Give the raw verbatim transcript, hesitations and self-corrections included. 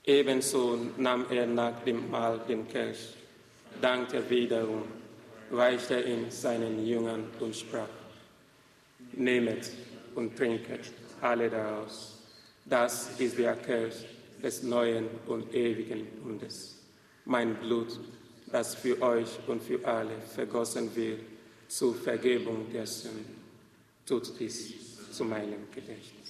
Ebenso nahm er nach dem Mahl den Kelch, dankte wiederum, reichte ihn seinen Jüngern und sprach: Nehmet und trinket alle daraus. Das ist der Kelch des neuen und ewigen Bundes. Mein Blut, das für euch und für alle vergossen wird zur Vergebung der Sünden. Tut dies zu meinem Gedächtnis.